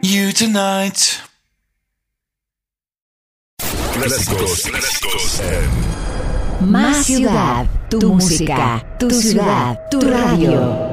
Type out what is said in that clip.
you tonight. Clásicos Más ciudad, tu música, tu ciudad, tu radio.